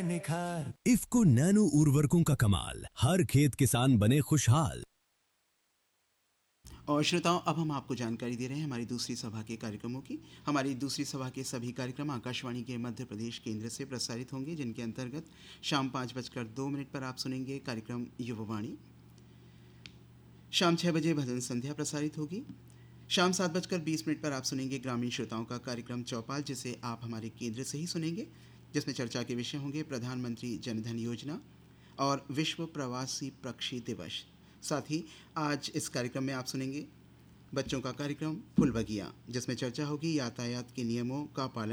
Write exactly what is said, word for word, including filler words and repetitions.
निखार। इफ्को नैनो उर्वरकों का कमाल, हर खेत किसान बने खुशहाल। और श्रोताओं, अब हम आपको जानकारी दे रहे हैं हमारी दूसरी सभा के कार्यक्रमों की। हमारी दूसरी सभा के सभी कार्यक्रम आकाशवाणी के मध्य प्रदेश केंद्र से प्रसारित होंगे, जिनके अंतर्गत शाम पाँच बजकर दो मिनट पर आप सुनेंगे कार्यक्रम युववाणी। शाम छः बजे भजन संध्या प्रसारित होगी। शाम सात बजकर बीस मिनट पर आप सुनेंगे ग्रामीण श्रोताओं का कार्यक्रम चौपाल, जिसे आप हमारे केंद्र से ही सुनेंगे, जिसमें चर्चा के विषय होंगे प्रधानमंत्री जनधन योजना और विश्व प्रवासी पक्षी दिवस। साथ ही आज इस कार्यक्रम में आप सुनेंगे बच्चों का कार्यक्रम फुलबगिया, जिसमें चर्चा होगी यातायात के नियमों का पालन